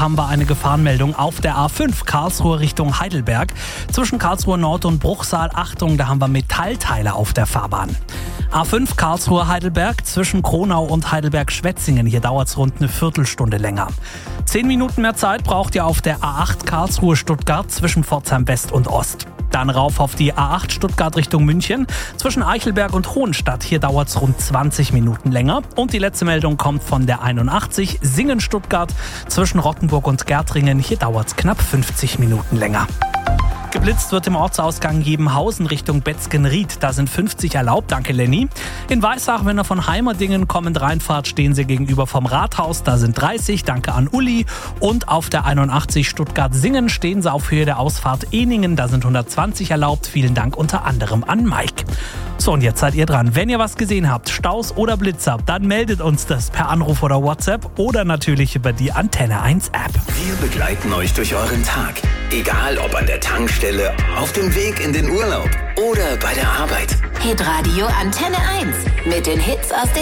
haben wir eine Gefahrenmeldung auf der A5 Karlsruhe Richtung Heidelberg. Zwischen Karlsruhe Nord und Bruchsal, Achtung, da haben wir Metallteile auf der Fahrbahn. A5 Karlsruhe Heidelberg zwischen Kronau und Heidelberg-Schwetzingen. Hier dauert es rund eine Viertelstunde länger. 10 Minuten mehr Zeit braucht ihr auf der A8 Karlsruhe Stuttgart zwischen Pforzheim West und Ost. Dann rauf auf die A8 Stuttgart Richtung München. Zwischen Eichelberg und Hohenstadt. Hier dauert es rund 20 Minuten länger. Und die letzte Meldung kommt von der 81 Singen-Stuttgart. Zwischen Rottenburg und Gärtringen. Hier dauert es knapp 50 Minuten länger. Geblitzt wird im Ortsausgang Jebenhausen Richtung Betzgenried. Da sind 50 erlaubt, danke Lenny. In Weissach, wenn ihr von Heimerdingen kommend reinfahrt, stehen sie gegenüber vom Rathaus. Da sind 30, danke an Uli. Und auf der 81 Stuttgart-Singen stehen sie auf Höhe der Ausfahrt Ehningen. Da sind 120 erlaubt. Vielen Dank unter anderem an Mike. So, und jetzt seid ihr dran. Wenn ihr was gesehen habt, Staus oder Blitzer, dann meldet uns das per Anruf oder WhatsApp oder natürlich über die Antenne 1 App. Wir begleiten euch durch euren Tag. Egal ob an der Tankstelle, auf dem Weg in den Urlaub oder bei der Arbeit. Hitradio Antenne 1 mit den Hits aus den